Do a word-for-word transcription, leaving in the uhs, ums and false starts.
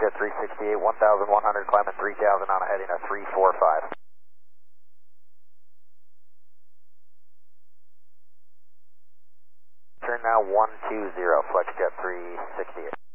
FlexJet three sixty-eight, one thousand one hundred, climbing three thousand on a heading of three four five. Turn now one two zero, FlexJet three sixty-eight.